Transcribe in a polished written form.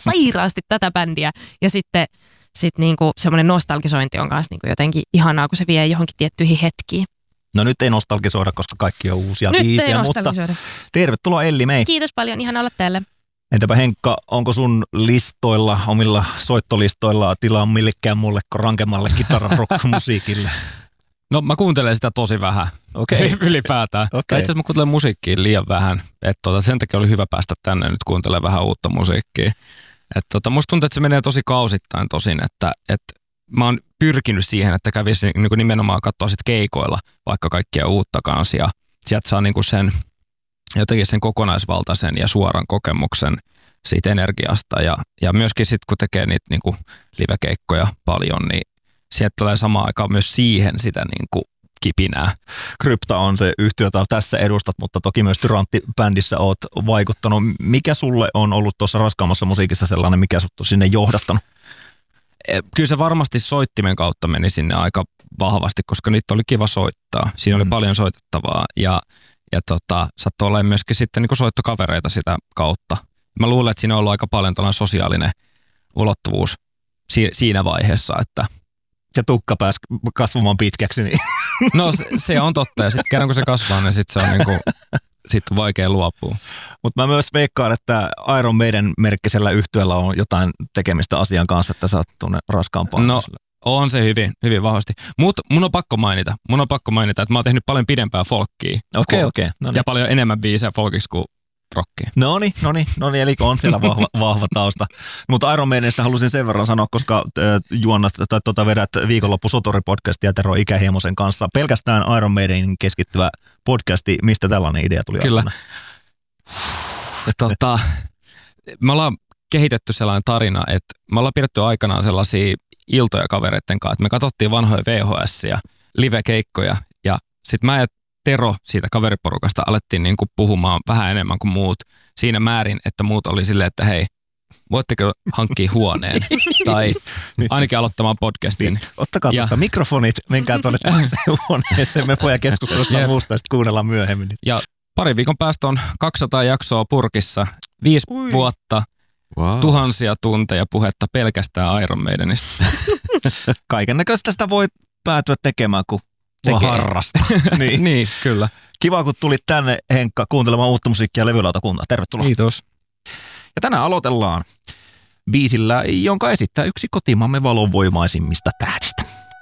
sairaasti tätä bändiä. Ja sitten niinku semmoinen nostalgisointi on kanssa niinku jotenkin ihanaa, kun se vie johonkin tiettyihin hetkiin. No nyt ei nostalgisoida, koska kaikki on uusia biisiä, mutta tervetuloa Elli mei. Kiitos paljon, ihana olla täällä. Entäpä Henkka, onko sun listoilla, omilla soittolistoilla tilaa millekään mulle rankemmalle kitararock-musiikille? No mä kuuntelen sitä tosi vähän ylipäätään. Okay. Itse asiassa mä kuuntelen musiikkia liian vähän. Sen takia oli hyvä päästä tänne nyt kuuntelemaan vähän uutta musiikkia. Musta tuntuu, että se menee tosi kausittain tosin, että mä oon pyrkinyt siihen, että kävisi niin nimenomaan katsoa sit keikoilla vaikka kaikkia uutta kansia. Sieltä saa niin jotenkin sen kokonaisvaltaisen ja suoran kokemuksen siitä energiasta. Ja myöskin sitten kun tekee niitä niin livekeikkoja paljon, niin sieltä tulee samaan aikaan myös siihen sitä niin kipinää. Krypta on se yhtiö, jota tässä edustat, mutta toki myös Tyrantti-bändissä oot vaikuttanut. Mikä sulle on ollut tuossa raskaammassa musiikissa sellainen, mikä sut on sinne johdattanut? Kyllä se varmasti soittimen kautta meni sinne aika vahvasti, koska niitä oli kiva soittaa. Siinä oli paljon soitettavaa ja saattoi olla myöskin sitten niin soittokavereita sitä kautta. Mä luulen, että siinä on ollut aika paljon tällainen sosiaalinen ulottuvuus siinä vaiheessa, että ja tukka pääsi kasvamaan pitkäksi. Niin. No se on totta ja sitten kerran kun se kasvaa, niin sitten se on niinku, sit on vaikea luopua. Mutta mä myös veikkaan, että Iron Maiden merkkisellä yhtyöllä on jotain tekemistä asian kanssa, että sä oot tuonne raskaampaan. No on se hyvin vahvasti. Mutta mun on pakko mainita, että mä oon tehnyt paljon pidempää folkkia. Okei. No niin. Ja paljon enemmän biisejä folkiksi kuin rockia. No niin, eli on siellä vahva tausta. Mutta Iron Maidenistä halusin sen verran sanoa, koska vedät viikonloppu Sotori-podcastia Tero Ikähiemosen kanssa. Pelkästään Iron Maidenin keskittyvä podcasti. Mistä tällainen idea tuli? Kyllä. Me ollaan kehitetty sellainen tarina, että me ollaan pidetty aikanaan sellaisia iltoja kavereiden kanssa, että me katsottiin vanhoja VHS-ja live-keikkoja ja sitten mä ja Tero siitä kaveriporukasta alettiin niin kuin puhumaan vähän enemmän kuin muut siinä määrin, että muut oli silleen, että hei, voitteko hankkia huoneen tai ainakin aloittamaan podcastin. Ottakaa tuosta mikrofonit, menkää tuonne toiseen huoneeseen, me voidaan keskustella muusta ja sitten kuunnellaan myöhemmin. Ja pari viikon päästä on 200 jaksoa purkissa, 5 vuotta, tuhansia tunteja puhetta pelkästään Iron Maidenista. Kaiken näköistä sitä voi päätyä tekemään, kun harrasta. niin, kyllä. Kiva, kun tulit tänne, Henkka, kuuntelemaan uutta musiikkia Levylautakuntaa. Tervetuloa. Kiitos. Ja tänään aloitellaan biisillä, jonka esittää yksi kotimaamme valonvoimaisimmista tähdistä.